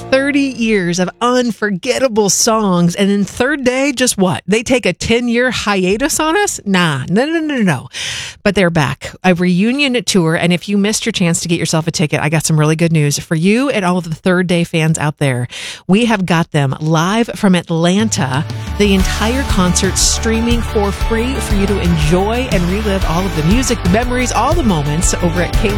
30 years of unforgettable songs, and then third day, just what? They take a 10-year hiatus on us? No. But they're back. A reunion tour, and if you missed your chance to get yourself a ticket, I got some really good news for you and all of the Third Day fans out there. We have got them live from Atlanta. The entire concert streaming for free for you to enjoy and relive all of the music, the memories, all the moments over at